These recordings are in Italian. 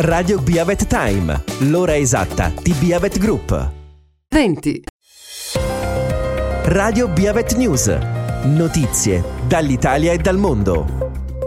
Radio Biavet Time, l'ora esatta di Biavet Group. 20. Radio Biavet News, notizie dall'Italia e dal mondo.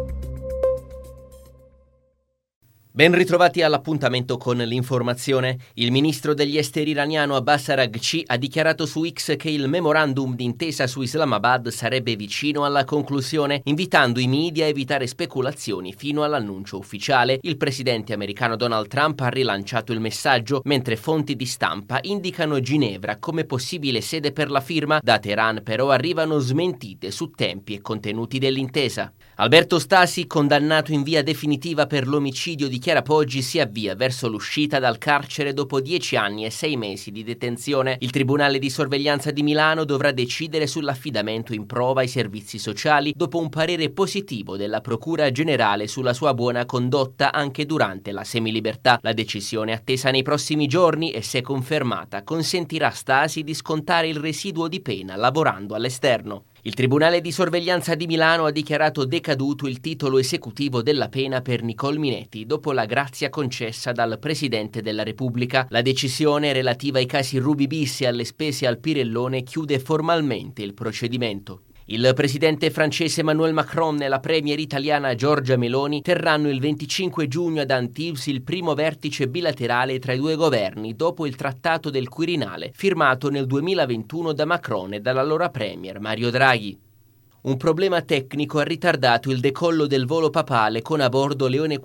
Ben ritrovati all'appuntamento con l'informazione. Il ministro degli esteri iraniano Abbas Araghchi ha dichiarato su X che il memorandum d'intesa su Islamabad sarebbe vicino alla conclusione, invitando i media a evitare speculazioni fino all'annuncio ufficiale. Il presidente americano Donald Trump ha rilanciato il messaggio, mentre fonti di stampa indicano Ginevra come possibile sede per la firma. Da Teheran però arrivano smentite su tempi e contenuti dell'intesa. Alberto Stasi, condannato in via definitiva per l'omicidio di Chiara Poggi, si avvia verso l'uscita dal carcere dopo 10 anni e 6 mesi di detenzione. Il Tribunale di sorveglianza di Milano dovrà decidere sull'affidamento in prova ai servizi sociali dopo un parere positivo della Procura Generale sulla sua buona condotta anche durante la semilibertà. La decisione, attesa nei prossimi giorni e se confermata, consentirà a Stasi di scontare il residuo di pena lavorando all'esterno. Il Tribunale di sorveglianza di Milano ha dichiarato decaduto il titolo esecutivo della pena per Nicole Minetti dopo la grazia concessa dal Presidente della Repubblica. La decisione relativa ai casi Ruby bis e alle spese al Pirellone chiude formalmente il procedimento. Il presidente francese Emmanuel Macron e la premier italiana Giorgia Meloni terranno il 25 giugno ad Antibes il primo vertice bilaterale tra i due governi dopo il trattato del Quirinale firmato nel 2021 da Macron e dall'allora premier Mario Draghi. Un problema tecnico ha ritardato il decollo del volo papale con a bordo Leone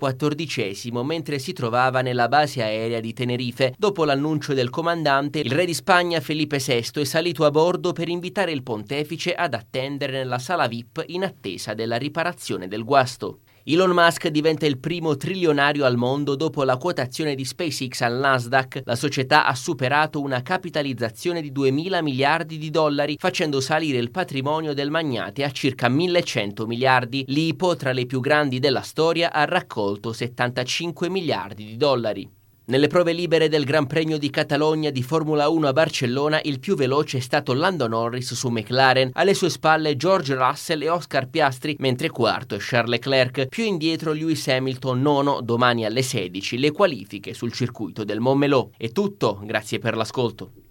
XIV mentre si trovava nella base aerea di Tenerife. Dopo l'annuncio del comandante, il re di Spagna Felipe VI è salito a bordo per invitare il pontefice ad attendere nella sala VIP in attesa della riparazione del guasto. Elon Musk diventa il primo trilionario al mondo dopo la quotazione di SpaceX al Nasdaq. La società ha superato una capitalizzazione di 2.000 miliardi di dollari, facendo salire il patrimonio del magnate a circa 1.100 miliardi. L'IPO, tra le più grandi della storia, ha raccolto 75 miliardi di dollari. Nelle prove libere del Gran Premio di Catalogna di Formula 1 a Barcellona, il più veloce è stato Lando Norris su McLaren, alle sue spalle George Russell e Oscar Piastri, mentre quarto è Charles Leclerc, più indietro Lewis Hamilton, nono. Domani alle 16 le qualifiche sul circuito del Montmelò. È tutto, grazie per l'ascolto.